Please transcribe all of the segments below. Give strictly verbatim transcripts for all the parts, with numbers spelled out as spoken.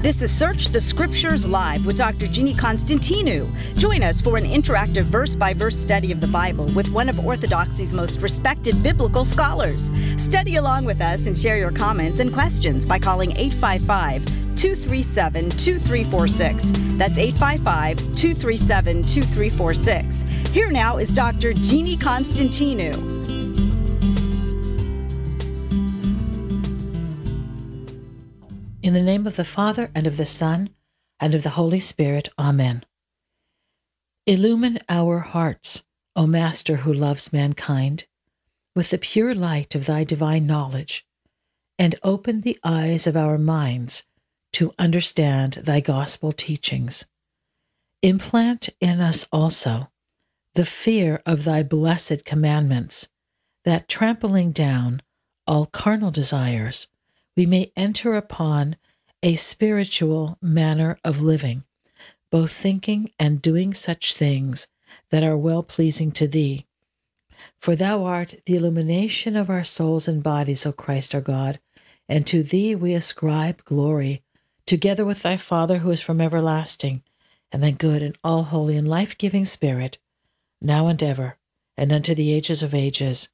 This is Search the Scriptures Live with Doctor Jeannie Constantinou. Join us for an interactive verse-by-verse study of the Bible with one of Orthodoxy's most respected biblical scholars. Study along with us and share your comments and questions by calling eight five five, two three seven, two three four six. That's eight five five, two three seven, two three four six. Here now is Doctor Jeannie Constantinou. In the name of the Father, and of the Son, and of the Holy Spirit. Amen. Illumine our hearts, O Master who loves mankind, with the pure light of thy divine knowledge, and open the eyes of our minds to understand thy gospel teachings. Implant in us also the fear of thy blessed commandments, that trampling down all carnal desires, we may enter upon a spiritual manner of living, both thinking and doing such things that are well-pleasing to thee. For thou art the illumination of our souls and bodies, O Christ our God, and to thee we ascribe glory, together with thy Father who is from everlasting, and thy good and all holy and life-giving Spirit, now and ever, and unto the ages of ages.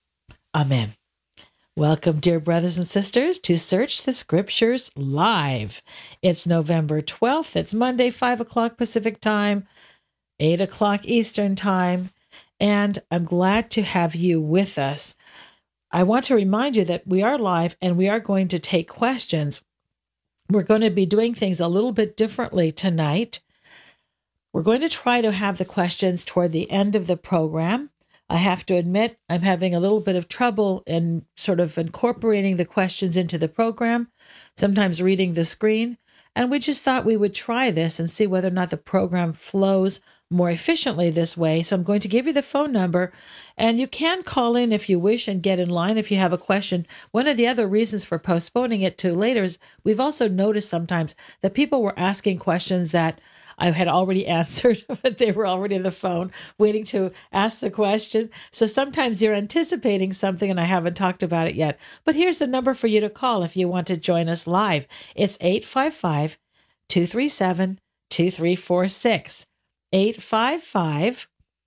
Amen. Welcome, dear brothers and sisters, to Search the Scriptures Live. It's November twelfth. It's Monday, five o'clock Pacific Time, eight o'clock Eastern Time, and I'm glad to have you with us. I want to remind you that we are live and we are going to take questions. We're going to be doing things a little bit differently tonight. We're going to try to have the questions toward the end of the program. I have to admit, I'm having a little bit of trouble in sort of incorporating the questions into the program, sometimes reading the screen, and we just thought we would try this and see whether or not the program flows more efficiently this way. So I'm going to give you the phone number, and you can call in if you wish and get in line if you have a question. One of the other reasons for postponing it to later is we've also noticed sometimes that people were asking questions that I had already answered, but they were already on the phone waiting to ask the question. So sometimes you're anticipating something and I haven't talked about it yet. But here's the number for you to call if you want to join us live. It's eight five five, two three seven, two three four six. eight five five,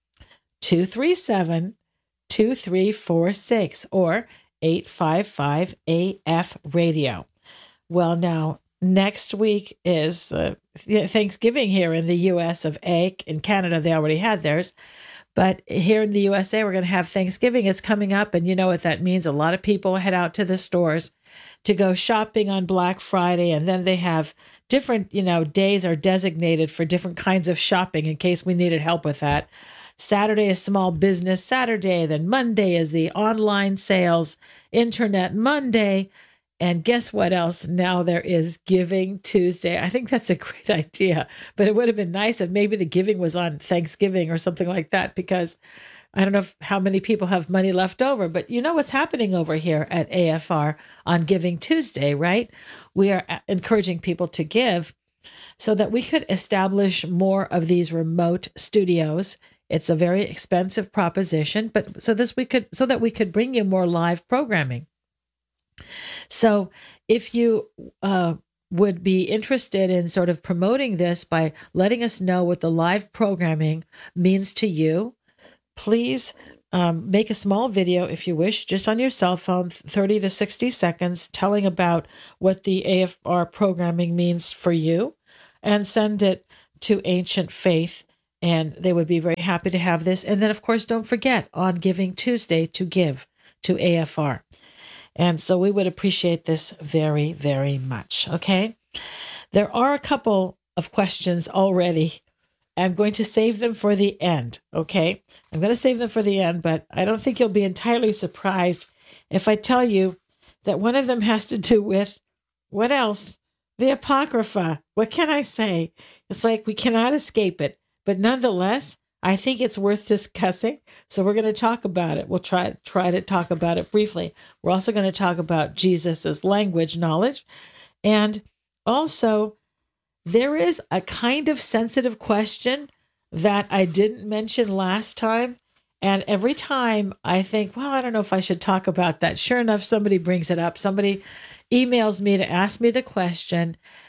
two three seven, two three four six or eight five five A F radio. Well, now, next week is uh, Thanksgiving here in the U S of A. In Canada, they already had theirs. But here in the U S A, we're going to have Thanksgiving. It's coming up, and you know what that means. A lot of people head out to the stores to go shopping on Black Friday, and then they have different, you know, days are designated for different kinds of shopping in case we needed help with that. Saturday is Small Business Saturday. Then Monday is the online sales, Internet Monday. And guess what else? Now there is Giving Tuesday. I think that's a great idea, but it would have been nice if maybe the giving was on Thanksgiving or something like that, because I don't know if, how many people have money left over, but you know what's happening over here at A F R on Giving Tuesday, right? We are encouraging people to give so that we could establish more of these remote studios. It's a very expensive proposition, but so this we could, so that we could bring you more live programming. So if you uh, would be interested in sort of promoting this by letting us know what the live programming means to you, please um, make a small video if you wish, just on your cell phone, thirty to sixty seconds, telling about what the A F R programming means for you, and send it to Ancient Faith, and they would be very happy to have this. And then, of course, don't forget on Giving Tuesday to give to A F R. And so we would appreciate this very, very much, okay? There are a couple of questions already. I'm going to save them for the end, okay? I'm going to save them for the end, but I don't think you'll be entirely surprised if I tell you that one of them has to do with, what else? The Apocrypha. What can I say? It's like we cannot escape it, but nonetheless, I think it's worth discussing, so we're going to talk about it. We'll try, try to talk about it briefly. We're also going to talk about Jesus's language knowledge. And also, there is a kind of sensitive question that I didn't mention last time. And every time I think, well, I don't know if I should talk about that. Sure enough, somebody brings it up. Somebody emails me to ask me the question.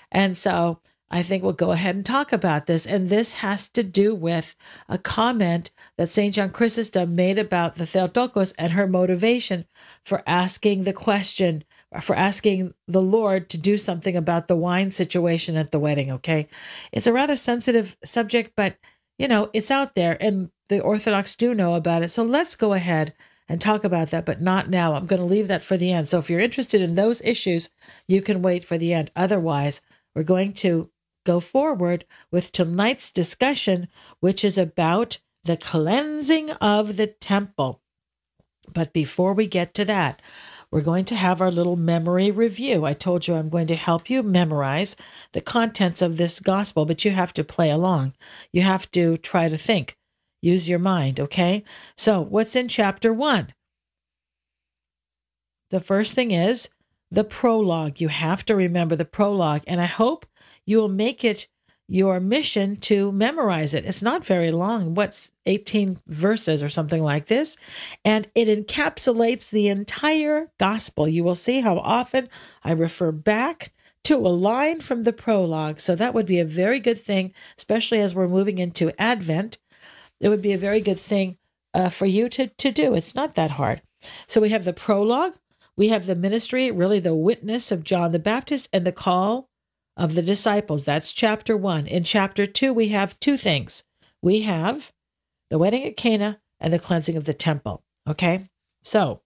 And so I think we'll go ahead and talk about this. And this has to do with a comment that Saint John Chrysostom made about the Theotokos and her motivation for asking the question, for asking the Lord to do something about the wine situation at the wedding, okay? It's a rather sensitive subject, but, you know, it's out there, and the Orthodox do know about it. So let's go ahead and talk about that, but not now. I'm going to leave that for the end. So if you're interested in those issues, you can wait for the end. Otherwise, we're going to go forward with tonight's discussion, which is about the cleansing of the temple. But before we get to that, we're going to have our little memory review. I told you I'm going to help you memorize the contents of this gospel, but you have to play along. You have to try to think. Use your mind, okay? So what's in chapter one? The first thing is the prologue. You have to remember the prologue, and I hope you will make it your mission to memorize it. It's not very long. What's eighteen verses or something like this? And it encapsulates the entire gospel. You will see how often I refer back to a line from the prologue. So that would be a very good thing, especially as we're moving into Advent. It would be a very good thing uh, for you to, to do. It's not that hard. So we have the prologue. We have the ministry, really the witness of John the Baptist, and the call of the disciples. That's chapter one. In chapter two, we have two things. We have the wedding at Cana and the cleansing of the temple. Okay? So,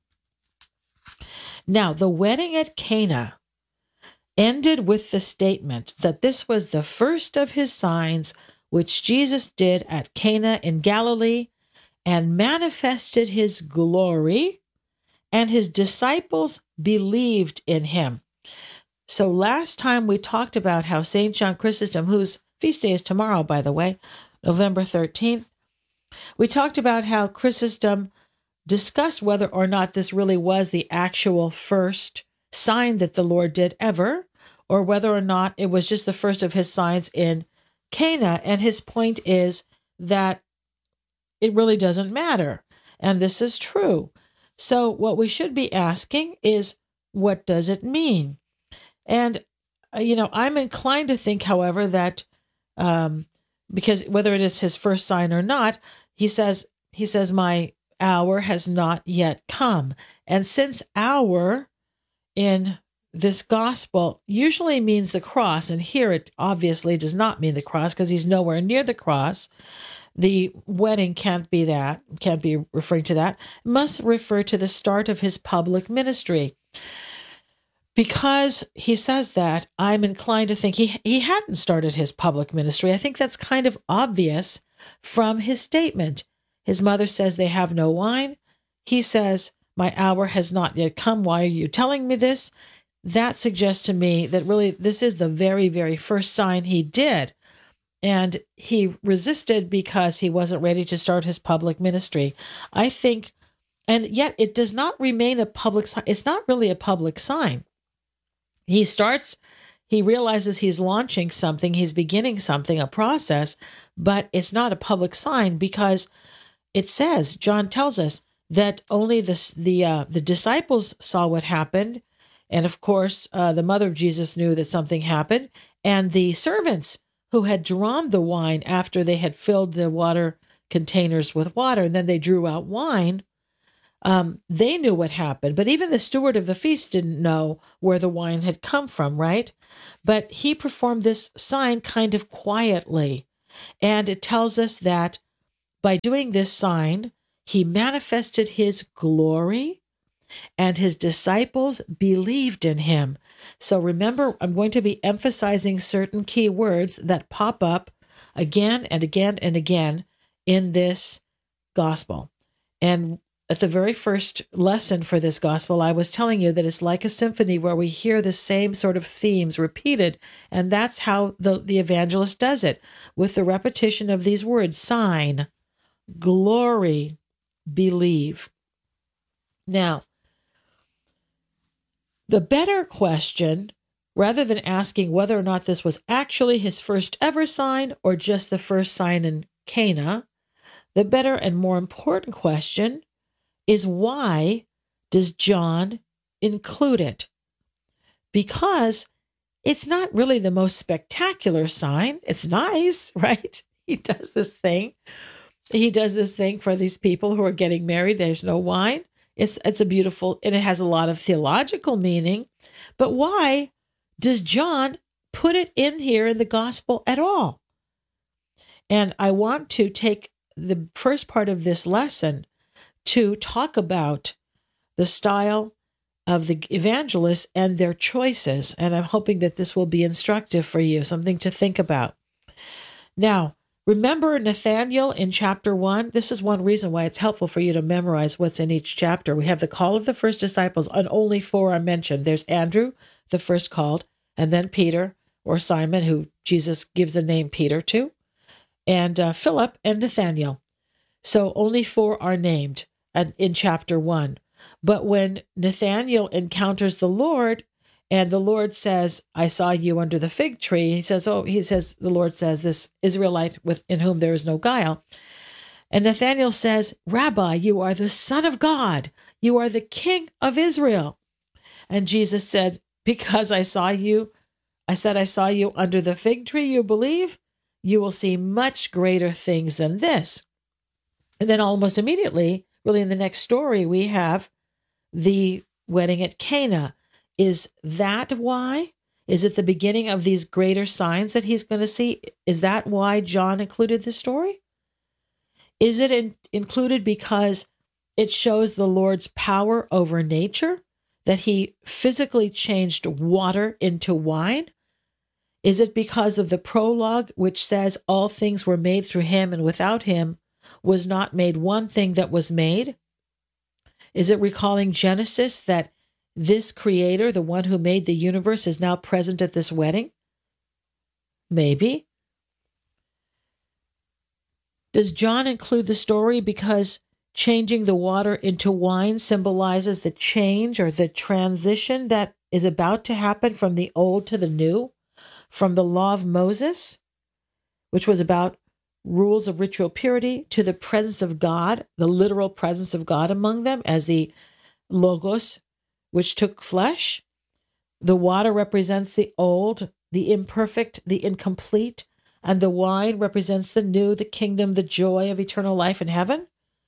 now the wedding at Cana ended with the statement that this was the first of his signs which Jesus did at Cana in Galilee and manifested his glory, and his disciples believed in him. So last time we talked about how Saint John Chrysostom, whose feast day is tomorrow, by the way, November thirteenth, we talked about how Chrysostom discussed whether or not this really was the actual first sign that the Lord did ever, or whether or not it was just the first of his signs in Cana. And his point is that it really doesn't matter. And this is true. So what we should be asking is, what does it mean? And, uh, you know, I'm inclined to think, however, that um, because whether it is his first sign or not, he says, he says, my hour has not yet come. And since hour in this gospel usually means the cross, and here it obviously does not mean the cross because he's nowhere near the cross, the wedding can't be that, can't be referring to that, it must refer to the start of his public ministry. Because he says that, I'm inclined to think he, he hadn't started his public ministry. I think that's kind of obvious from his statement. His mother says they have no wine. He says, my hour has not yet come. Why are you telling me this? That suggests to me that really this is the very, very first sign he did. And he resisted because he wasn't ready to start his public ministry. I think, and yet it does not remain a public sign. It's not really a public sign. He starts, he realizes he's launching something, he's beginning something, a process, but it's not a public sign because it says, John tells us that only the, the, uh, the disciples saw what happened. And of course, uh, the mother of Jesus knew that something happened. And the servants who had drawn the wine after they had filled the water containers with water, and then they drew out wine, Um, they knew what happened, but even the steward of the feast didn't know where the wine had come from, right? But he performed this sign kind of quietly. And it tells us that by doing this sign, he manifested his glory and his disciples believed in him. So remember, I'm going to be emphasizing certain key words that pop up again and again and again in this gospel. And at the very first lesson for this gospel, I was telling you that it's like a symphony where we hear the same sort of themes repeated. And that's how the, the evangelist does it, with the repetition of these words: sign, glory, believe. Now, the better question, rather than asking whether or not this was actually his first ever sign or just the first sign in Cana, the better and more important question is, why does John include it? Because It's not really the most spectacular sign. It's nice, right? He does this thing. He does this thing for these people who are getting married. There's no wine. It's it's a beautiful, and it has a lot of theological meaning. But why does John put it in here in the gospel at all? And I want to take the first part of this lesson to talk about the style of the evangelists and their choices. And I'm hoping that this will be instructive for you, something to think about. Now, remember Nathanael in chapter one? This is one reason why it's helpful for you to memorize what's in each chapter. We have the call of the first disciples, and only four are mentioned. There's Andrew, the first called, and then Peter or Simon, who Jesus gives the name Peter to, and uh, Philip and Nathanael. So only four are named in chapter one. But when Nathanael encounters the Lord, and the Lord says, I saw you under the fig tree, he says, oh, he says, the Lord says, this Israelite with in whom there is no guile. And Nathanael says, Rabbi, you are the Son of God. You are the King of Israel. And Jesus said, because I saw you, I said, I saw you under the fig tree, you believe? You will see much greater things than this. And then almost immediately, really in the next story, we have the wedding at Cana. Is that why? Is it the beginning of these greater signs that he's going to see? Is that why John included the story? Is it in, included because it shows the Lord's power over nature, that he physically changed water into wine? Is it because of the prologue, which says all things were made through him, and without him was not made one thing that was made? Is it recalling Genesis, that this creator, the one who made the universe, is now present at this wedding? Maybe. Does John include the story because changing the water into wine symbolizes the change or the transition that is about to happen from the old to the new, from the law of Moses, which was about rules of ritual purity, to the presence of God, the literal presence of God among them as the Logos, which took flesh? The water represents the old, the imperfect, the incomplete, and the wine represents the new, the kingdom, the joy of eternal life in heaven.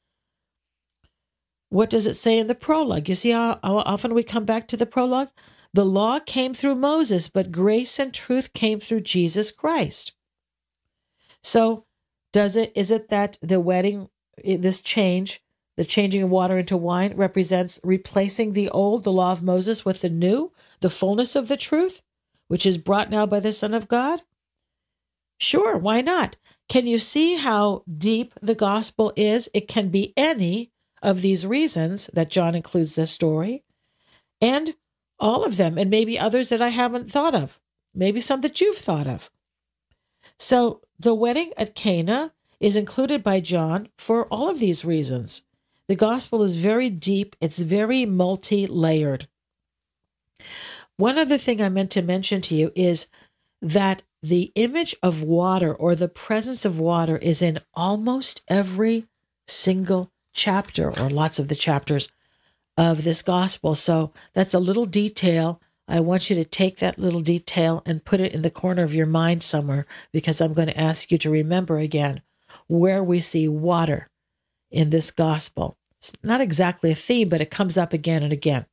What does it say in the prologue? You see how, how often we come back to the prologue? The law came through Moses, but grace and truth came through Jesus Christ. So, Does it, is it that the wedding, this change, the changing of water into wine, represents replacing the old, the law of Moses, with the new, the fullness of the truth, which is brought now by the Son of God? Sure, why not? Can you see how deep the gospel is? It can be any of these reasons that John includes this story, and all of them, and maybe others that I haven't thought of, maybe some that you've thought of. So the wedding at Cana is included by John for all of these reasons. The gospel is very deep. It's very multi-layered. One other thing I meant to mention to you is that the image of water, or the presence of water, is in almost every single chapter, or lots of the chapters of this gospel. So that's a little detail. I want you to take that little detail and put it in the corner of your mind somewhere, because I'm going to ask you to remember again where we see water in this gospel. It's not exactly a theme, but it comes up again and again.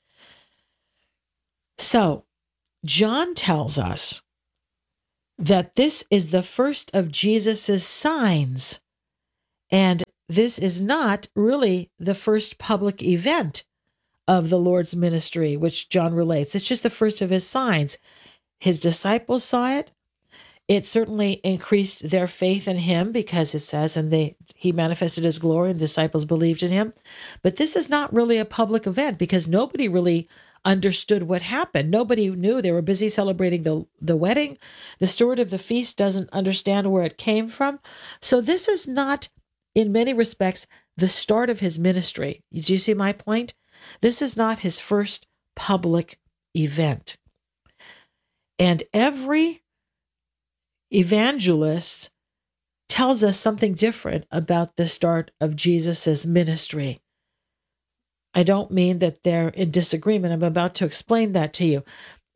So John tells us that this is the first of Jesus's signs, and this is not really the first public event of the Lord's ministry, which John relates. It's just the first of his signs. His disciples saw it. It certainly increased their faith in him, because it says, and they he manifested his glory, and disciples believed in him. But this is not really a public event, because nobody really understood what happened. Nobody knew. They were busy celebrating the, the wedding. The steward of the feast doesn't understand where it came from. So this is not, in many respects, the start of his ministry. Do you see my point? This is not his first public event. And every evangelist tells us something different about the start of Jesus's ministry. I don't mean that they're in disagreement. I'm about to explain that to you.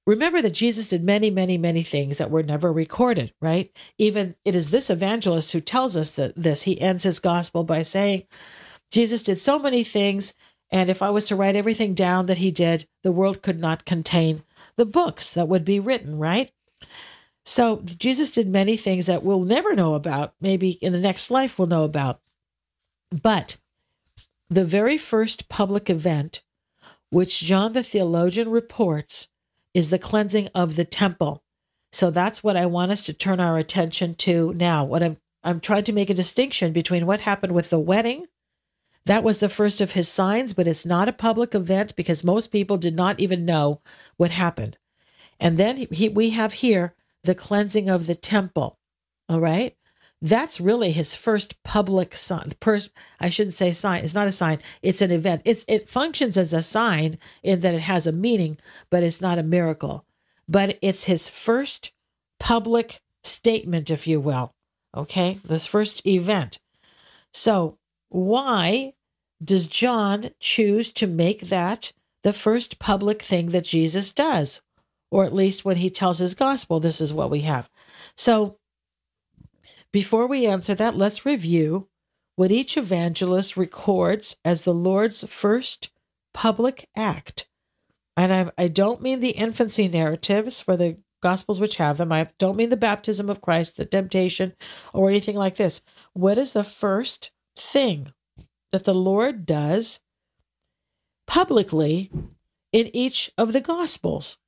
remember that Jesus did many, many, many things that were never recorded, right? Even it is this evangelist who tells us that this. He ends his gospel by saying, Jesus did so many things, and if I was to write everything down that he did, the world could not contain the books that would be written, right? So Jesus did many things that we'll never know about. Maybe in the next life we'll know about. But the very first public event, which John the theologian reports, is the cleansing of the temple. So that's what I want us to turn our attention to now. What I'm I'm trying to make a distinction between what happened with the wedding. That was the first of his signs, but it's not a public event because most people did not even know what happened. And then he, he, we have here the cleansing of the temple. All right. That's really his first public sign. Pers- I shouldn't say sign. It's not a sign. It's an event. It's It functions as a sign in that it has a meaning, but it's not a miracle. But it's his first public statement, if you will. Okay. This first event. So why does John choose to make that the first public thing that Jesus does? Or at least when he tells his gospel, this is what we have. So before we answer that, let's review what each evangelist records as the Lord's first public act. And I, I don't mean the infancy narratives for the gospels which have them. I don't mean the baptism of Christ, the temptation, or anything like this. What is the first thing that the Lord does publicly in each of the gospels?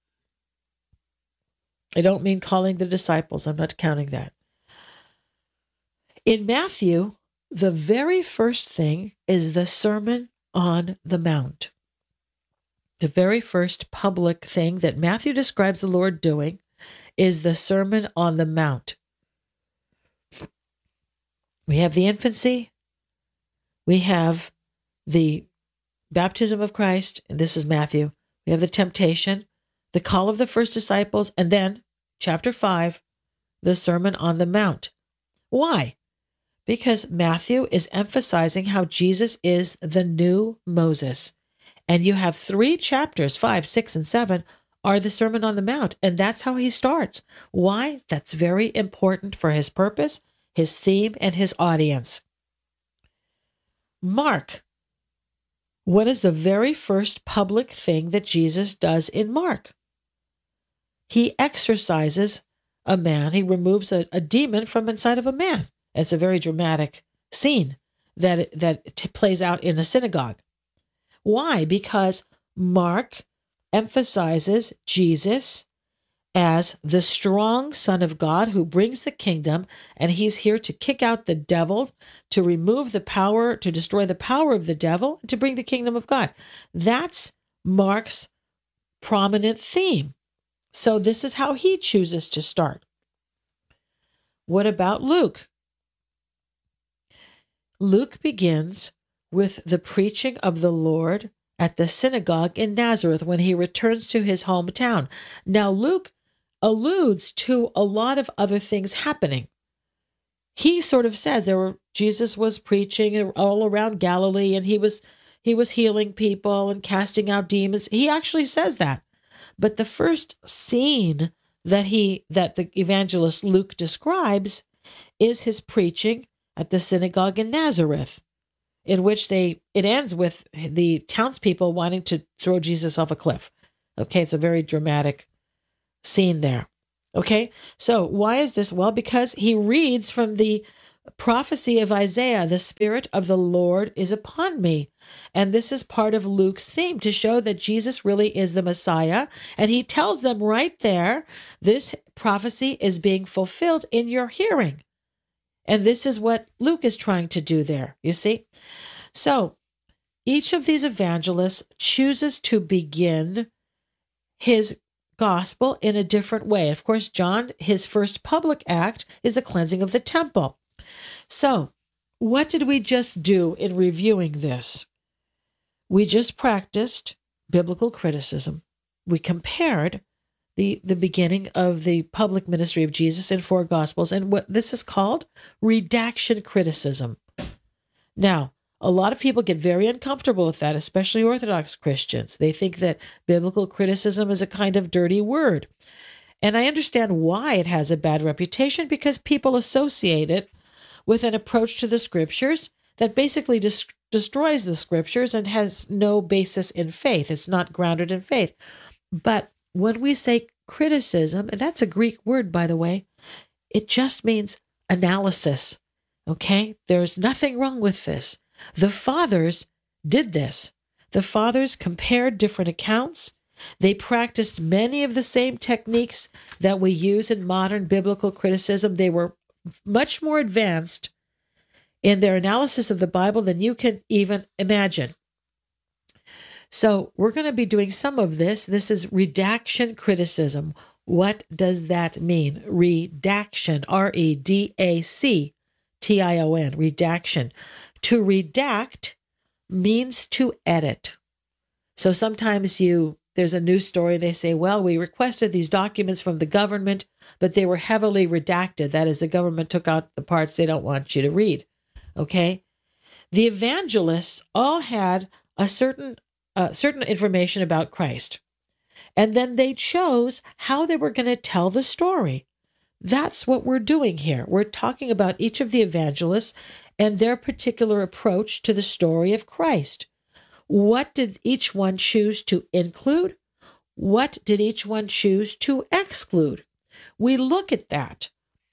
I don't mean calling the disciples. I'm not counting that. In Matthew, the very first thing is the Sermon on the Mount. The very first public thing that Matthew describes the Lord doing is the Sermon on the Mount. We have the infancy. We have the baptism of Christ, and this is Matthew. We have the temptation, the call of the first disciples, and then, chapter five, the Sermon on the Mount. Why? Because Matthew is emphasizing how Jesus is the new Moses. And you have three chapters, five, six, and seven, are the Sermon on the Mount. And that's how he starts. Why? That's very important for his purpose, his theme, and his audience. Mark. What is the very first public thing that Jesus does in Mark? He exorcises a man. He removes a, a demon from inside of a man. It's a very dramatic scene that, that t- plays out in a synagogue. Why? Because Mark emphasizes Jesus as the strong Son of God who brings the kingdom, and he's here to kick out the devil, to remove the power, to destroy the power of the devil, and to bring the kingdom of God. That's Mark's prominent theme. So this is how he chooses to start. What about Luke? Luke begins with the preaching of the Lord at the synagogue in Nazareth when he returns to his hometown. Now, Luke alludes to a lot of other things happening. He sort of says there were Jesus was preaching all around Galilee, and he was he was healing people and casting out demons. He actually says that. But the first scene that he that the evangelist Luke describes is his preaching at the synagogue in Nazareth, in which they it ends with the townspeople wanting to throw Jesus off a cliff. Okay, it's a very dramatic scene there. Okay, so why is this? Well, because he reads from the prophecy of Isaiah, the Spirit of the Lord is upon me. And this is part of Luke's theme to show that Jesus really is the Messiah. And he tells them right there, this prophecy is being fulfilled in your hearing. And this is what Luke is trying to do there, you see? So each of these evangelists chooses to begin his gospel in a different way. Of course, John, his first public act is the cleansing of the temple. So what did we just do in reviewing this? We just practiced biblical criticism. We compared the, the beginning of the public ministry of Jesus in four Gospels, and what this is called redaction criticism. Now, A lot of people get very uncomfortable with that, especially Orthodox Christians. They think that biblical criticism is a kind of dirty word. And I understand why it has a bad reputation, because people associate it with an approach to the scriptures that basically dis- destroys the scriptures and has no basis in faith. It's not grounded in faith. But when we say criticism, and that's a Greek word, by the way, it just means analysis. Okay? There's nothing wrong with this. The fathers did this. The fathers compared different accounts. They practiced many of the same techniques that we use in modern biblical criticism. They were much more advanced in their analysis of the Bible than you can even imagine. So we're going to be doing some of this. This is redaction criticism. What does that mean? Redaction, R E D A C T I O N, redaction. To redact means to edit. So sometimes you, there's a news story, they say, well, we requested these documents from the government, but they were heavily redacted. That is, the government took out the parts they don't want you to read. Okay? The evangelists all had a certain uh, certain information about Christ. And then they chose how they were going to tell the story. That's what we're doing here. We're talking about each of the evangelists and their particular approach to the story of Christ. What did each one choose to include? What did each one choose to exclude? We look at that.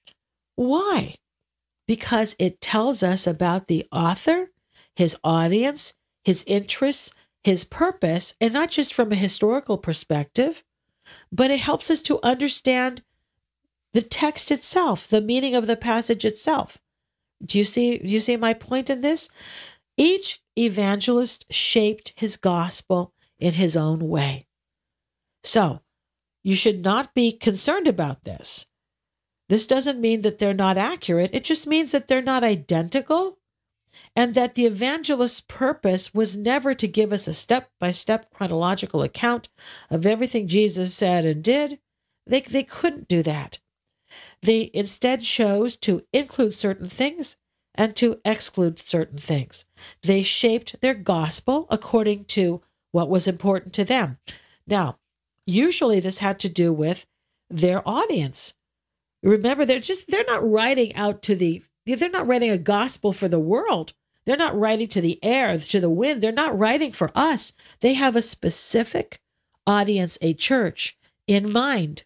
Why? Because it tells us about the author, his audience, his interests, his purpose, and not just from a historical perspective, but it helps us to understand the text itself, the meaning of the passage itself. Do you see, do you see my point in this? Each evangelist shaped his gospel in his own way. So you should not be concerned about this. This doesn't mean that they're not accurate. It just means that they're not identical, and that the evangelist's purpose was never to give us a step-by-step chronological account of everything Jesus said and did. They, they couldn't do that. They instead chose to include certain things and to exclude certain things. They shaped their gospel according to what was important to them. Now, usually this had to do with their audience. Remember, they're just, they're not writing out to the, they're not writing a gospel for the world. They're not writing to the air, to the wind. They're not writing for us. They have a specific audience, a church in mind.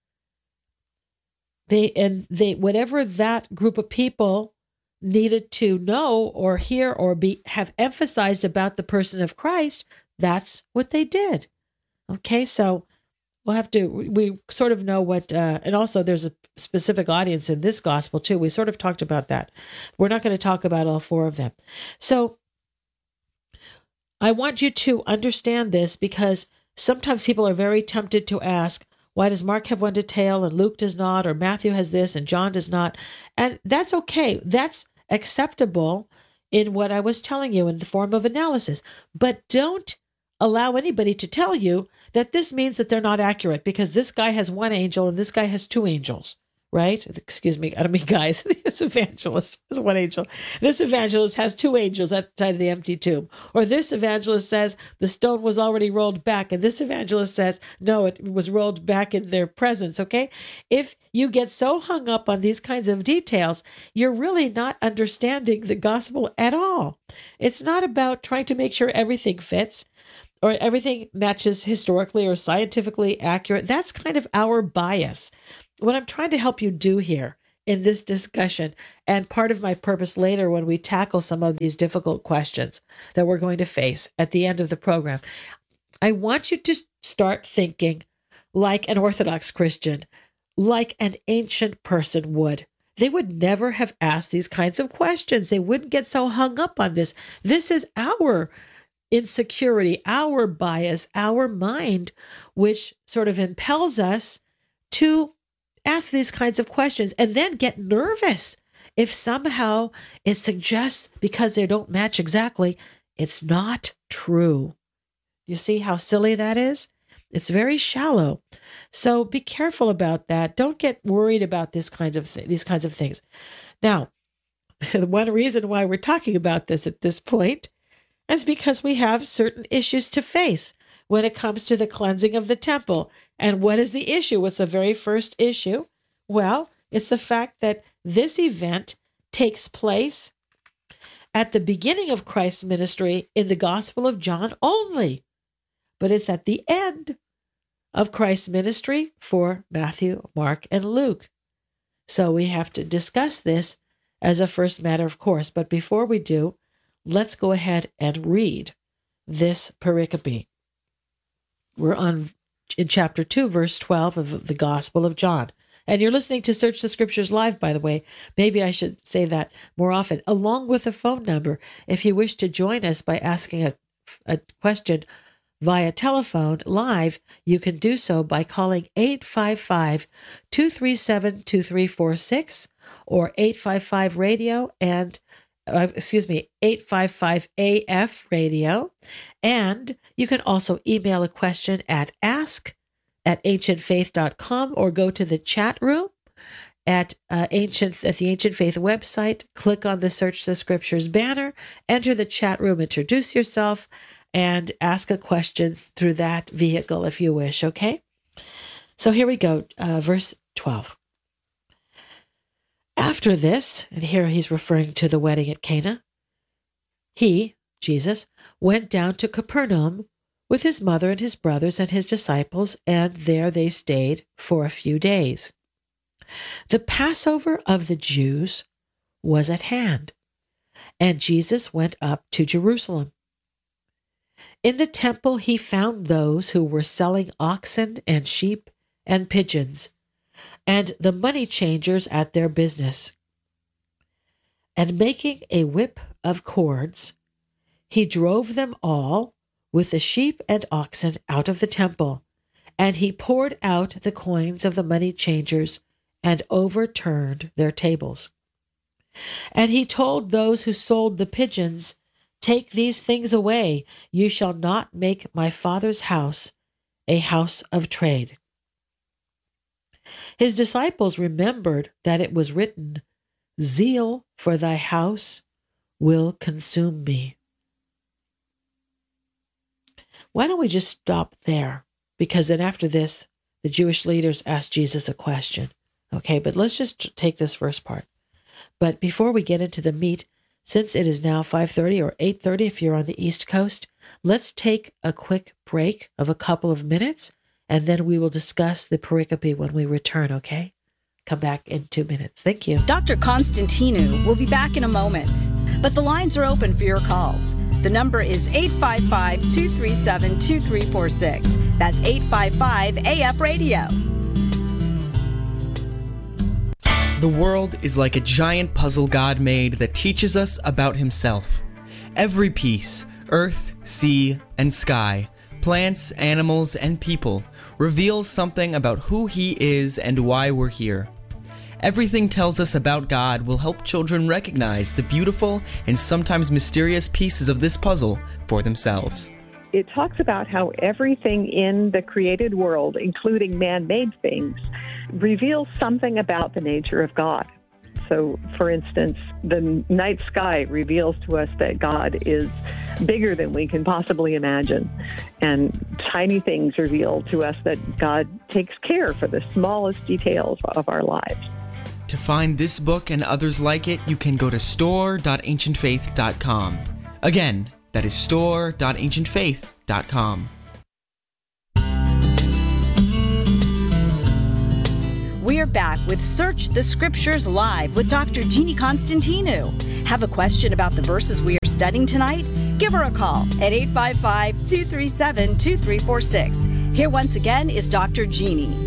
They, and they, whatever that group of people needed to know or hear or be, have emphasized about the person of Christ, that's what they did. Okay, so we'll have to, we sort of know what, uh, and also there's a specific audience in this gospel too. We sort of talked about that. We're not going to talk about all four of them. So I want you to understand this, because sometimes people are very tempted to ask, why does Mark have one detail and Luke does not, or Matthew has this and John does not? And that's okay. That's acceptable in what I was telling you in the form of analysis. But don't allow anybody to tell you that this means that they're not accurate because this guy has one angel and this guy has two angels, right? Excuse me, I don't mean guys. This evangelist has one angel. This evangelist has two angels outside of the empty tomb. Or this evangelist says the stone was already rolled back, and this evangelist says, no, it was rolled back in their presence, okay? If you get so hung up on these kinds of details, you're really not understanding the gospel at all. It's not about trying to make sure everything fits or everything matches historically or scientifically accurate. That's kind of our bias. What I'm trying to help you do here in this discussion, and part of my purpose later when we tackle some of these difficult questions that we're going to face at the end of the program, I want you to start thinking like an Orthodox Christian, like an ancient person would. They would never have asked these kinds of questions. They wouldn't get so hung up on this. This is our insecurity, our bias, our mind, which sort of impels us to ask these kinds of questions and then get nervous if somehow it suggests, because they don't match exactly, it's not true. You see how silly that is? It's very shallow. So be careful about that. Don't get worried about this kinds of th- these kinds of things. Now, one reason why we're talking about this at this point is because we have certain issues to face when it comes to the cleansing of the temple. And what is the issue? What's the very first issue? Well, it's the fact that this event takes place at the beginning of Christ's ministry in the Gospel of John only, but it's at the end of Christ's ministry for Matthew, Mark, and Luke. So we have to discuss this as a first matter of course. But before we do, let's go ahead and read this pericope. We're on in chapter two, verse twelve of the Gospel of John. And you're listening to Search the Scriptures Live, by the way. Maybe I should say that more often, along with a phone number. If you wish to join us by asking a, a question via telephone live, you can do so by calling eight five five, two three seven, two three four six or eight five five radio and uh, excuse me, eight five five A F radio. And you can also email a question at ask at ancient faith dot com or go to the chat room at uh, ancient at the Ancient Faith website. Click on the Search the Scriptures banner, enter the chat room, introduce yourself, and ask a question through that vehicle if you wish, okay? So here we go, uh, verse twelve. After this, and here he's referring to the wedding at Cana, he, Jesus, went down to Capernaum with his mother and his brothers and his disciples, and there they stayed for a few days. The Passover of the Jews was at hand, and Jesus went up to Jerusalem. In the temple he found those who were selling oxen and sheep and pigeons, and the money changers at their business. And making a whip of cords, he drove them all with the sheep and oxen out of the temple, and he poured out the coins of the money changers and overturned their tables. And he told those who sold the pigeons, "Take these things away. You shall not make my Father's house a house of trade." His disciples remembered that it was written, "Zeal for thy house will consume me." Why don't we just stop there? Because then after this, the Jewish leaders asked Jesus a question. Okay, but let's just take this first part. But before we get into the meat, since it is now five thirty or eight thirty if you're on the East Coast, let's take a quick break of a couple of minutes, and then we will discuss the pericope when we return, okay? Come back in two minutes. Thank you. Doctor Constantinou will be back in a moment, but the lines are open for your calls. The number is eight five five, two three seven, two three four six. That's eight five five A F radio. The world is like a giant puzzle God made that teaches us about himself. Every piece, earth, sea, and sky, plants, animals, and people, reveals something about who he is and why we're here. Everything tells us about God will help children recognize the beautiful and sometimes mysterious pieces of this puzzle for themselves. It talks about how everything in the created world, including man-made things, reveals something about the nature of God. So, for instance, the night sky reveals to us that God is bigger than we can possibly imagine. And tiny things reveal to us that God takes care for the smallest details of our lives. To find this book and others like it, you can go to store dot ancient faith dot com. Again, that is store dot ancient faith dot com. We are back with Search the Scriptures Live with Doctor Jeannie Constantinou. Have a question about the verses we are studying tonight? Give her a call at eight five five, two three seven, two three four six. Here once again is Doctor Jeannie.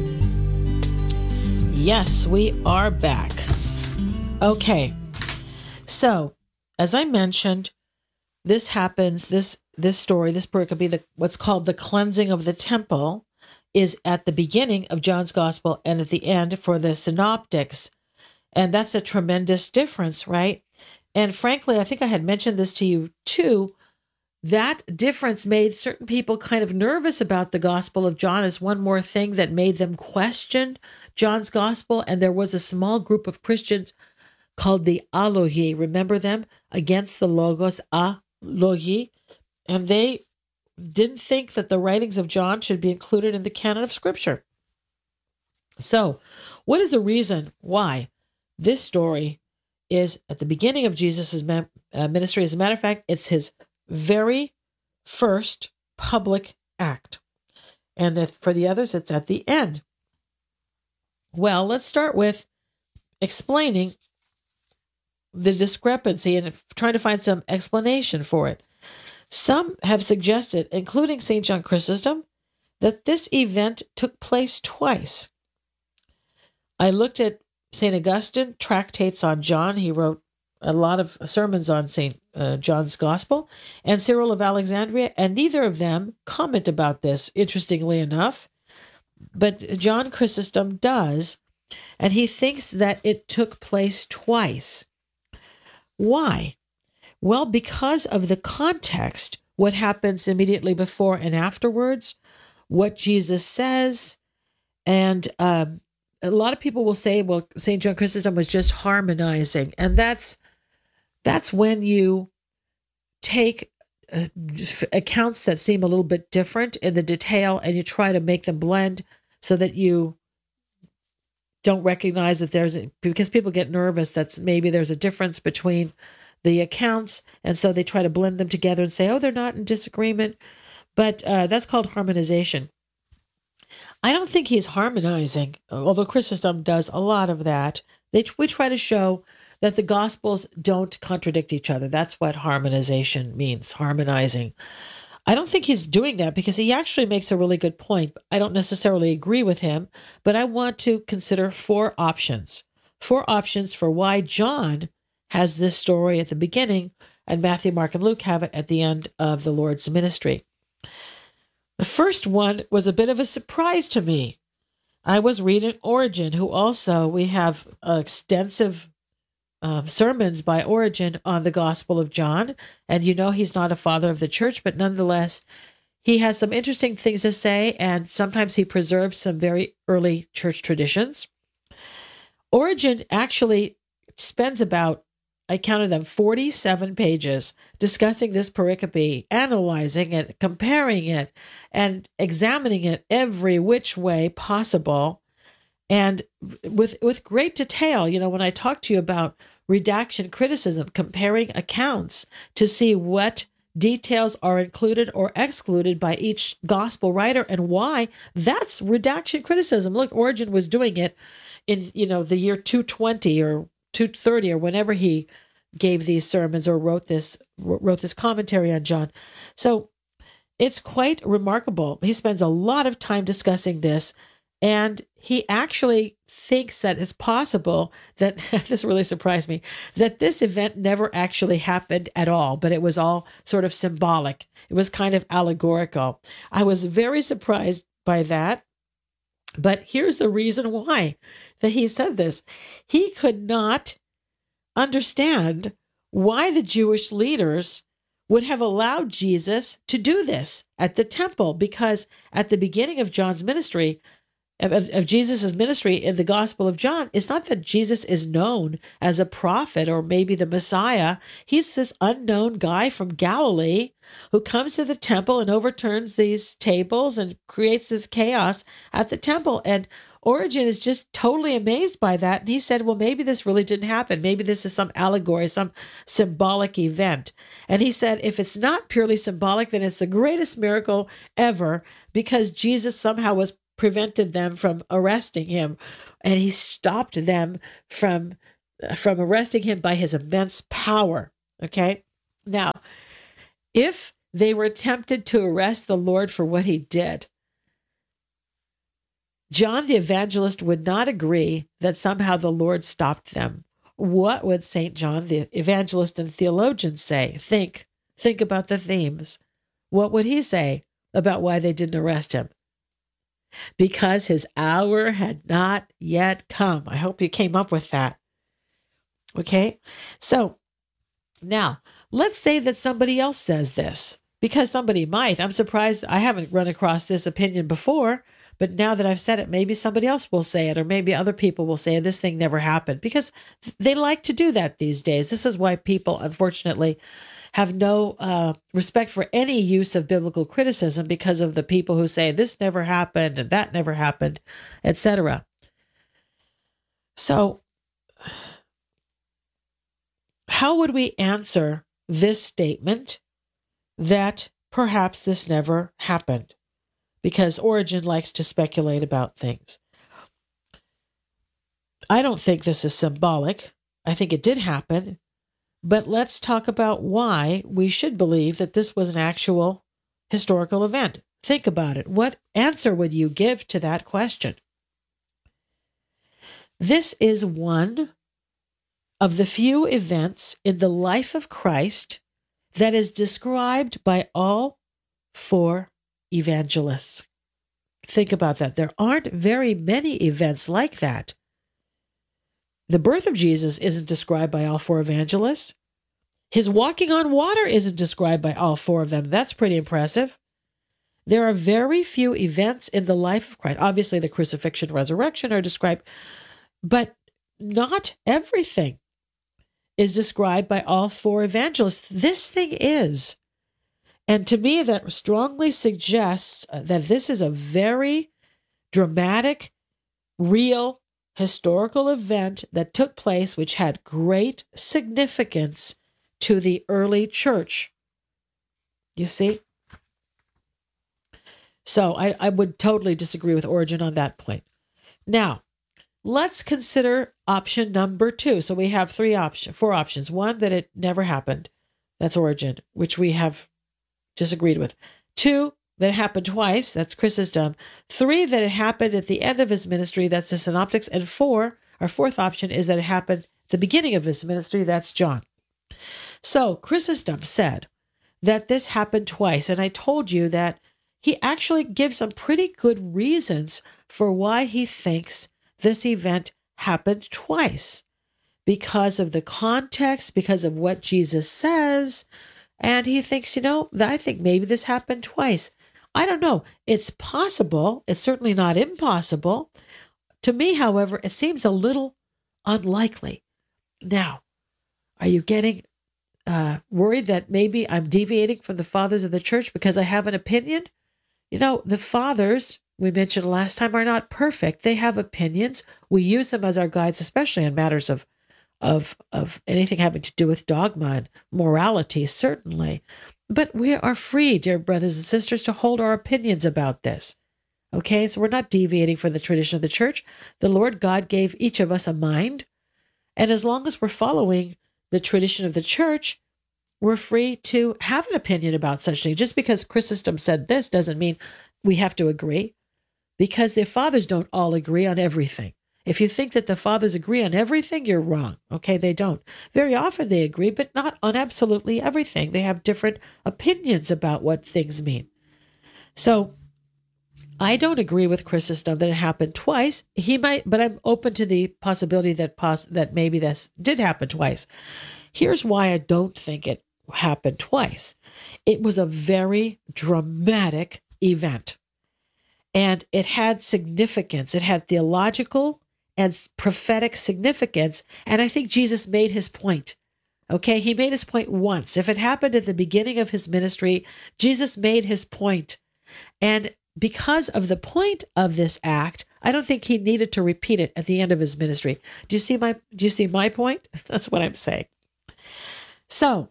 Yes, we are back. Okay, so as I mentioned, this happens, this this story, this pericope, the, what's called the cleansing of the temple, is at the beginning of John's Gospel and at the end for the synoptics. And that's a tremendous difference, right? And frankly, I think I had mentioned this to you too. That difference made certain people kind of nervous about the Gospel of John as one more thing that made them question John's Gospel. And there was a small group of Christians called the Alohi. Remember them? Against the Logos, Alohi. And they didn't think that the writings of John should be included in the canon of Scripture. So, what is the reason why this story is at the beginning of Jesus' ministry? As a matter of fact, it's his very first public act. And if, for the others, it's at the end. Well, let's start with explaining the discrepancy and trying to find some explanation for it. Some have suggested, including Saint John Chrysostom, that this event took place twice. I looked at Saint Augustine, tractates on John. He wrote a lot of sermons on Saint Uh, John's Gospel, and Cyril of Alexandria, and neither of them comment about this, interestingly enough. But John Chrysostom does, and he thinks that it took place twice. Why? Well, because of the context, what happens immediately before and afterwards, what Jesus says, and um, a lot of people will say, well, Saint John Chrysostom was just harmonizing, and that's that's when you take uh, accounts that seem a little bit different in the detail, and you try to make them blend so that you don't recognize that there's a, because people get nervous that maybe there's a difference between the accounts, and so they try to blend them together and say, oh, they're not in disagreement. But uh, that's called harmonization. I don't think he's harmonizing, although Chrysostom does a lot of that. They we try to show that the Gospels don't contradict each other. That's what harmonization means, harmonizing. I don't think he's doing that because he actually makes a really good point. I don't necessarily agree with him, but I want to consider four options. Four options for why John has this story at the beginning and Matthew, Mark, and Luke have it at the end of the Lord's ministry. The first one was a bit of a surprise to me. I was reading Origen, who also, we have extensive um, sermons by Origen on the Gospel of John. And you know, he's not a father of the church, but nonetheless, he has some interesting things to say, and sometimes he preserves some very early church traditions. Origen actually spends about, I counted them, forty-seven pages discussing this pericope, analyzing it, comparing it, and examining it every which way possible, and with with great detail. You know, when I talk to you about redaction criticism, comparing accounts to see what details are included or excluded by each gospel writer and why, that's redaction criticism. Look, Origen was doing it in, you know, the year two twenty or two thirty or whenever he gave these sermons or wrote this wrote this commentary on John. So it's quite remarkable. He spends a lot of time discussing this, and he actually thinks that it's possible that, this really surprised me, that this event never actually happened at all, but it was all sort of symbolic. It was kind of allegorical. I was very surprised by that. But here's the reason why that he said this. He could not understand why the Jewish leaders would have allowed Jesus to do this at the temple, because at the beginning of John's ministry, of, of Jesus' ministry in the Gospel of John, it's not that Jesus is known as a prophet or maybe the Messiah. He's this unknown guy from Galilee who comes to the temple and overturns these tables and creates this chaos at the temple. And Origen is just totally amazed by that. And he said, well, maybe this really didn't happen. Maybe this is some allegory, some symbolic event. And he said, if it's not purely symbolic, then it's the greatest miracle ever, because Jesus somehow was prevented them from arresting him. And he stopped them from, from arresting him by his immense power. Okay. Now, if they were tempted to arrest the Lord for what he did, John the evangelist would not agree that somehow the Lord stopped them. What would Saint John the evangelist and theologian say? Think, think about the themes. What would he say about why they didn't arrest him? Because his hour had not yet come. I hope you came up with that. Okay, so now let's say that somebody else says this, because somebody might. I'm surprised I haven't run across this opinion before. But now that I've said it, maybe somebody else will say it, or maybe other people will say this thing never happened, because they like to do that these days. This is why people, unfortunately, have no uh, respect for any use of biblical criticism, because of the people who say this never happened and that never happened, et cetera. So how would we answer this statement that perhaps this never happened? Because Origen likes to speculate about things. I don't think this is symbolic. I think it did happen. But let's talk about why we should believe that this was an actual historical event. Think about it. What answer would you give to that question? This is one of the few events in the life of Christ that is described by all four evangelists. Think about that. There aren't very many events like that. The birth of Jesus isn't described by all four evangelists. His walking on water isn't described by all four of them. That's pretty impressive. There are very few events in the life of Christ. Obviously, the crucifixion and resurrection are described, but not everything is described by all four evangelists. This thing is. And to me, that strongly suggests that this is a very dramatic, real, historical event that took place, which had great significance to the early church. You see? So I, I would totally disagree with Origen on that point. Now, let's consider option number two. So we have three options, four options. One, that it never happened. That's Origen, which we have disagreed with. Two, that it happened twice. That's Chrysostom. Three, that it happened at the end of his ministry. That's the Synoptics. And four, our fourth option is that it happened at the beginning of his ministry. That's John. So Chrysostom said that this happened twice. And I told you that he actually gives some pretty good reasons for why he thinks this event happened twice. Because of the context, because of what Jesus says. And he thinks, you know, I think maybe this happened twice. I don't know. It's possible. It's certainly not impossible. To me, however, it seems a little unlikely. Now, are you getting uh, worried that maybe I'm deviating from the fathers of the church because I have an opinion? You know, the fathers, we mentioned last time, are not perfect. They have opinions. We use them as our guides, especially in matters of Of, of anything having to do with dogma and morality, certainly. But we are free, dear brothers and sisters, to hold our opinions about this. Okay, so we're not deviating from the tradition of the church. The Lord God gave each of us a mind. And as long as we're following the tradition of the church, we're free to have an opinion about such things. Just because Chrysostom said this doesn't mean we have to agree, because the fathers don't all agree on everything. If you think that the fathers agree on everything, you're wrong. Okay, they don't. Very often they agree, but not on absolutely everything. They have different opinions about what things mean. So I don't agree with Chrysostom that it happened twice. He might, but I'm open to the possibility that pos- that maybe this did happen twice. Here's why I don't think it happened twice. It was a very dramatic event, and it had significance. It had theological and prophetic significance. And I think Jesus made his point. Okay, he made his point once. If it happened at the beginning of his ministry, Jesus made his point. And because of the point of this act, I don't think he needed to repeat it at the end of his ministry. Do you see my do you see my point? That's what I'm saying. So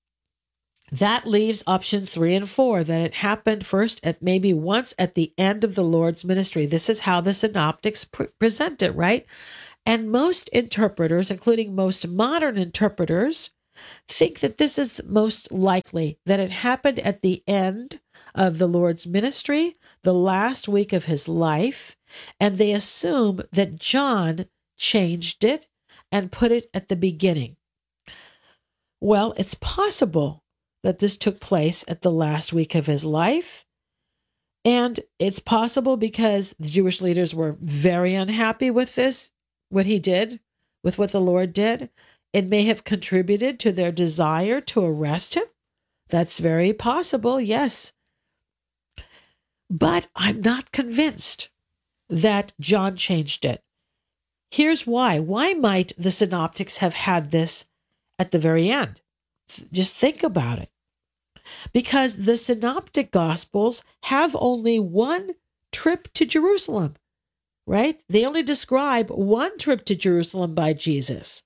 that leaves options three and four, that it happened first at maybe once at the end of the Lord's ministry. This is how the synoptics pre- present it, right? And most interpreters, including most modern interpreters, think that this is most likely, that it happened at the end of the Lord's ministry, the last week of his life, and they assume that John changed it and put it at the beginning. Well, it's possible that this took place at the last week of his life. And it's possible because the Jewish leaders were very unhappy with this, what he did, with what the Lord did. It may have contributed to their desire to arrest him. That's very possible, yes. But I'm not convinced. that John changed it. Here's why. Why might the synoptics have had this at the very end? Just think about it. Because the synoptic gospels have only one trip to Jerusalem, right? They only describe one trip to Jerusalem by Jesus.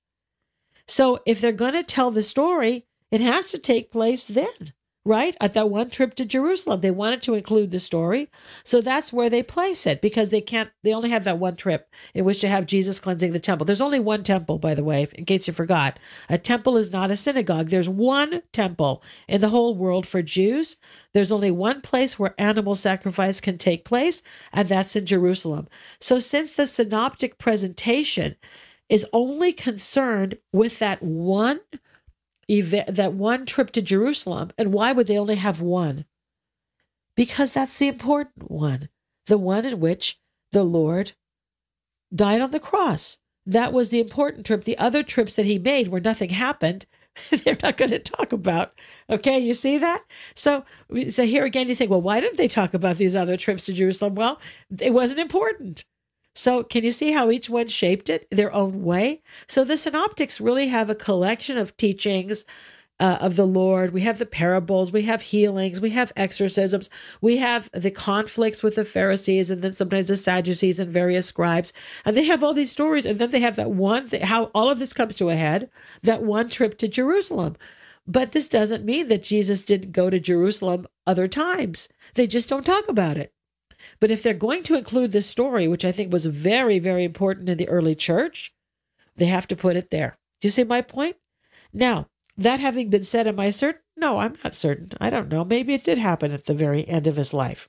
So if they're going to tell the story, it has to take place then, right? At that one trip to Jerusalem. They wanted to include the story. So that's where they place it, because they can't, they only have that one trip in which to have Jesus cleansing the temple. There's only one temple, by the way, in case you forgot. A temple is not a synagogue. There's one temple in the whole world for Jews. There's only one place where animal sacrifice can take place, and that's in Jerusalem. So since the synoptic presentation is only concerned with that one event, that one trip to Jerusalem. And why would they only have one? Because that's the important one, the one in which the Lord died on the cross. That was the important trip. The other trips that he made where nothing happened, they're not going to talk about. Okay, you see that? So, so here again, you think, well, why didn't they talk about these other trips to Jerusalem? Well, it wasn't important. So can you see how each one shaped it their own way? So the synoptics really have a collection of teachings uh, of the Lord. We have the parables, we have healings, we have exorcisms, we have the conflicts with the Pharisees, and then sometimes the Sadducees and various scribes. And they have all these stories, and then they have that one thing, how all of this comes to a head, that one trip to Jerusalem. But this doesn't mean that Jesus didn't go to Jerusalem other times. They just don't talk about it. But if they're going to include this story, which I think was very, very important in the early church, they have to put it there. Do you see my point? Now, that having been said, am I certain? No, I'm not certain. I don't know. Maybe it did happen at the very end of his life.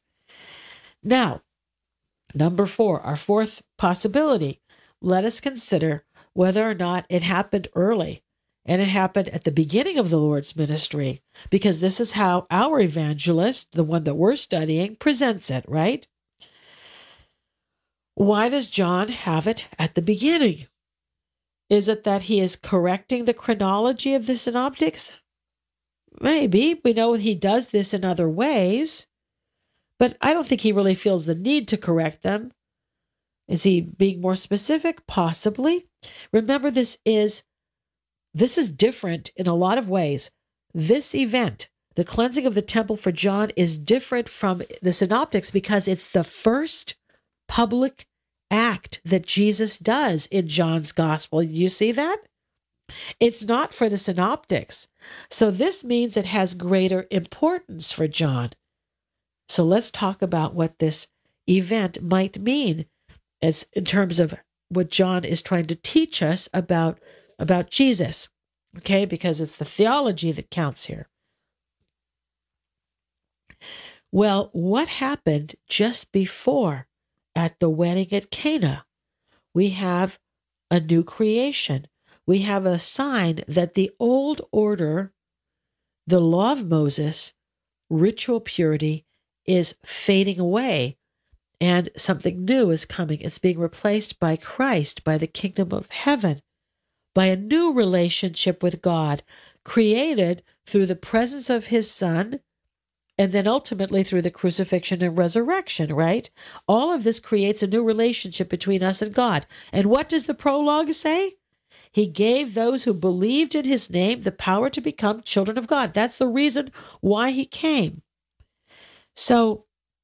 Now, number four, our fourth possibility. Let us consider whether or not it happened early, and it happened at the beginning of the Lord's ministry, because this is how our evangelist, the one that we're studying, presents it, right? Why does John have it at the beginning? Is it that he is correcting the chronology of the synoptics? Maybe. We know he does this in other ways, but I don't think he really feels the need to correct them. Is he being more specific? Possibly. Remember, this is This is different in a lot of ways. This event, the cleansing of the temple for John, is different from the synoptics because it's the first public act that Jesus does in John's gospel. You see that? It's not for the synoptics. So this means it has greater importance for John. So let's talk about what this event might mean as in terms of what John is trying to teach us about about Jesus, okay? Because it's the theology that counts here. Well, what happened just before at the wedding at Cana? We have a new creation. We have a sign that the old order, the law of Moses, ritual purity, is fading away, and something new is coming. It's being replaced by Christ, by the kingdom of heaven, by a new relationship with God, created through the presence of his Son, and then ultimately through the crucifixion and resurrection, right? All of this creates a new relationship between us and God. And what does the prologue say? He gave those who believed in his name the power to become children of God. That's the reason why he came. So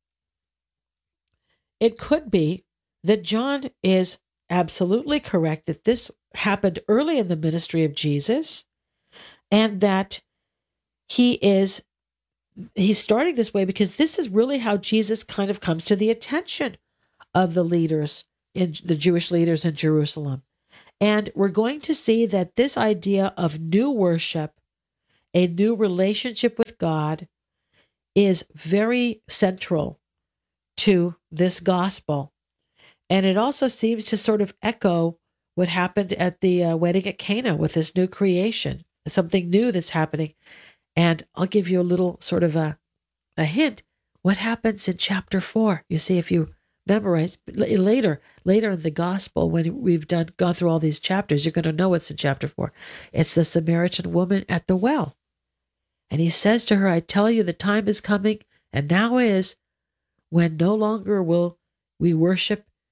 it could be that John is absolutely correct that this happened early in the ministry of Jesus, and that he is he's starting this way because this is really how Jesus kind of comes to the attention of the leaders, in the Jewish leaders in Jerusalem. And we're going to see that this idea of new worship, a new relationship with God, is very central to this gospel. And it also seems to sort of echo what happened at the uh, wedding at Cana with this new creation, something new that's happening. And I'll give you a little sort of a, a hint. What happens in chapter four? You see, if you memorize later, later in the gospel, when we've done gone through all these chapters, you're going to know what's in chapter four. It's the Samaritan woman at the well. And he says to her, I tell you, the time is coming, and now is, when no longer will we worship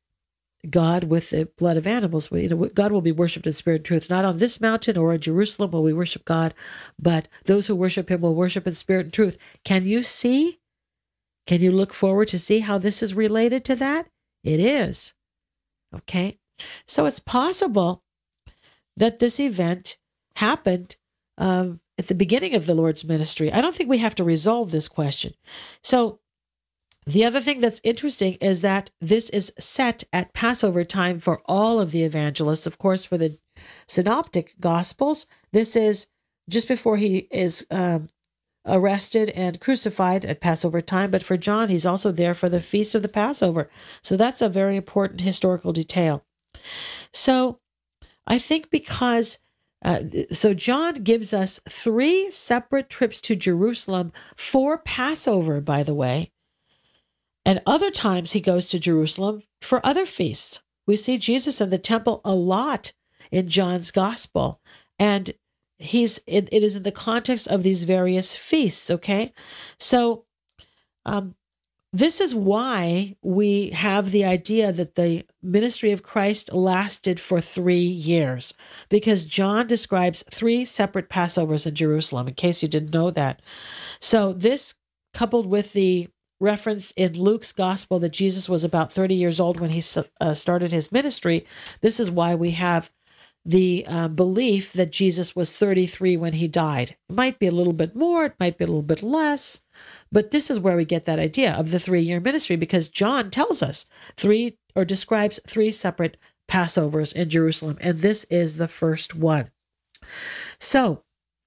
God with the blood of animals. You know, God will be worshipped in spirit and truth. Not on this mountain or in Jerusalem will we worship God, but those who worship him will worship in spirit and truth. Can you see? Can you look forward to see how this is related to that? It is. Okay. So it's possible that this event happened um, at the beginning of the Lord's ministry. I don't think we have to resolve this question. So the other thing that's interesting is that this is set at Passover time for all of the evangelists. Of course, for the synoptic gospels, this is just before he is um, arrested and crucified at Passover time. But for John, he's also there for the feast of the Passover. So that's a very important historical detail. So I think because, uh, so John gives us three separate trips to Jerusalem for Passover, by the way. And other times he goes to Jerusalem for other feasts. We see Jesus in the temple a lot in John's gospel. And he's it, it is in the context of these various feasts, okay? So um, this is why we have the idea that the ministry of Christ lasted for three years, because John describes three separate Passovers in Jerusalem, in case you didn't know that. So this, coupled with the reference in Luke's gospel that Jesus was about thirty years old when he uh, started his ministry, this is why we have the uh, belief that Jesus was thirty-three when he died. It might be a little bit more, it might be a little bit less, but this is where we get that idea of the three-year ministry, because John tells us three, or describes three separate Passovers in Jerusalem, and this is the first one. So,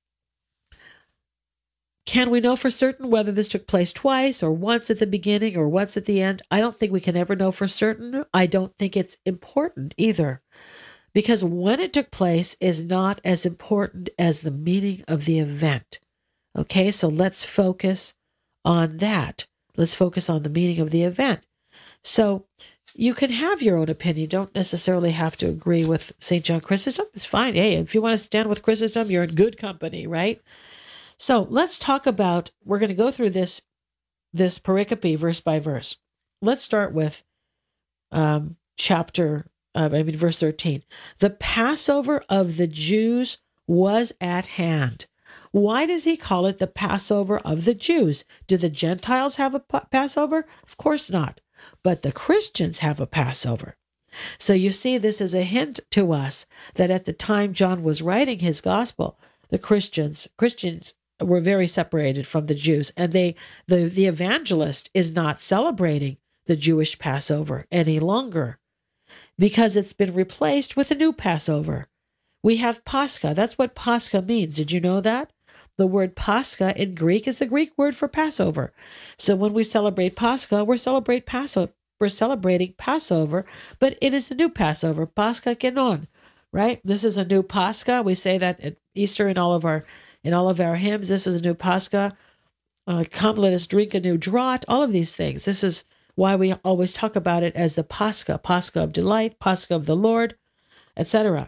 can we know for certain whether this took place twice or once at the beginning or once at the end? I don't think we can ever know for certain. I don't think it's important either, because when it took place is not as important as the meaning of the event. Okay, so let's focus on that. Let's focus on the meaning of the event. So you can have your own opinion. You don't necessarily have to agree with Saint John Chrysostom. It's fine. Hey, if you want to stand with Chrysostom, you're in good company, right? So let's talk about, we're going to go through this, this pericope verse by verse. Let's start with um, chapter, uh, I mean, verse thirteen. The Passover of the Jews was at hand. Why does he call it the Passover of the Jews? Do the Gentiles have a Passover? Of course not. But the Christians have a Passover. So you see, this is a hint to us that at the time John was writing his gospel, the Christians, Christians were very separated from the Jews, and they, the, the evangelist is not celebrating the Jewish Passover any longer because it's been replaced with a new Passover. We have Pascha. That's what Pascha means. Did you know that? The word Pascha in Greek is the Greek word for Passover. So when we celebrate Pascha, we're celebrate Passover. We're celebrating Passover, but it is the new Passover, Pascha Genon, right? This is a new Pascha. We say that at Easter in all of our in all of our hymns. This is a new Pascha. Uh, come, let us drink a new draught. All of these things. This is why we always talk about it as the Pascha, Pascha of delight, Pascha of the Lord, et cetera.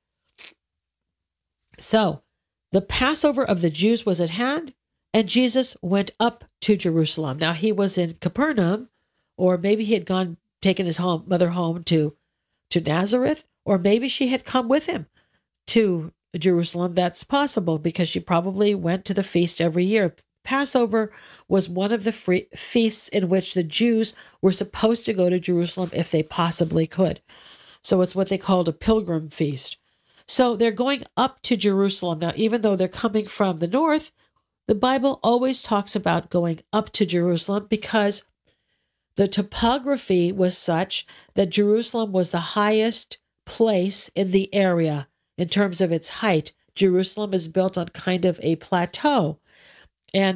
So the Passover of the Jews was at hand, and Jesus went up to Jerusalem. Now he was in Capernaum, or maybe he had gone, taken his home, mother home to, to Nazareth, or maybe she had come with him to Jerusalem. That's possible because she probably went to the feast every year. Passover was one of the free feasts in which the Jews were supposed to go to Jerusalem if they possibly could. So it's what they called a pilgrim feast. So they're going up to Jerusalem. Now, even though they're coming from the north, the Bible always talks about going up to Jerusalem because the topography was such that Jerusalem was the highest place in the area in terms of its height. Jerusalem is built on kind of a plateau.